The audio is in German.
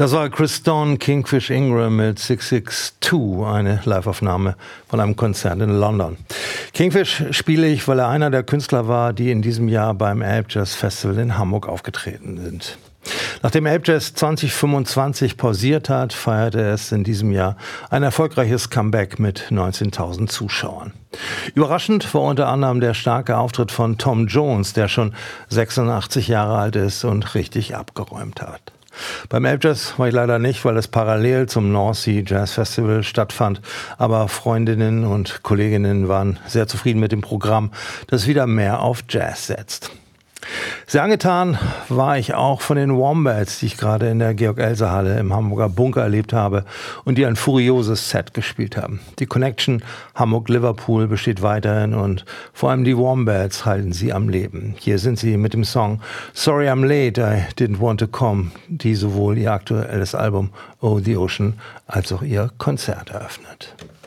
Das war Chris Dawn, Kingfish Ingram mit 662, eine Liveaufnahme von einem Konzert in London. Kingfish spiele ich, weil er einer der Künstler war, die in diesem Jahr beim Elbjazz Festival in Hamburg aufgetreten sind. Nachdem Elbjazz 2025 pausiert hat, feierte es in diesem Jahr ein erfolgreiches Comeback mit 19.000 Zuschauern. Überraschend war unter anderem der starke Auftritt von Tom Jones, der schon 86 Jahre alt ist und richtig abgeräumt hat. Beim Elbjazz war ich leider nicht, weil es parallel zum North Sea Jazz Festival stattfand. Aber Freundinnen und Kolleginnen waren sehr zufrieden mit dem Programm, das wieder mehr auf Jazz setzt. Sehr angetan war ich auch von den Wombats, die ich gerade in der Georg-Elser-Halle im Hamburger Bunker erlebt habe und die ein furioses Set gespielt haben. Die Connection Hamburg-Liverpool besteht weiterhin und vor allem die Wombats halten sie am Leben. Hier sind sie mit dem Song Sorry I'm Late, I Didn't Want to Come, die sowohl ihr aktuelles Album Oh the Ocean als auch ihr Konzert eröffnet.